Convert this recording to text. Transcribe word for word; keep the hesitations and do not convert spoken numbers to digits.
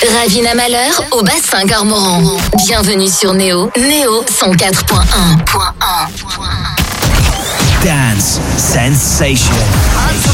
Ravina Malheur au bassin Cormoran. Bienvenue sur Néo. Néo cent quatre point un. Dance Sensation.